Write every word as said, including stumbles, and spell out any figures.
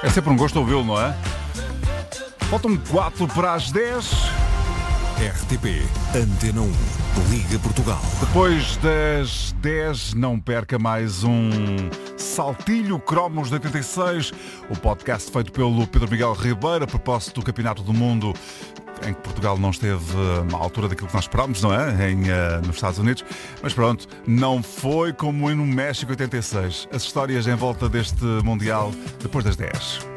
É sempre um gosto ouvi-lo, não é? Faltam quatro para as dez. R T P Antena um, Liga Portugal. Depois das dez, não perca mais um Saltilho Cromos de oitenta e seis, o podcast feito pelo Pedro Miguel Ribeiro a propósito do Campeonato do Mundo, em que Portugal não esteve à altura daquilo que nós esperámos, não é? Em, uh, nos Estados Unidos. Mas pronto, não foi como no México oitenta e seis. As histórias em volta deste Mundial depois das dez.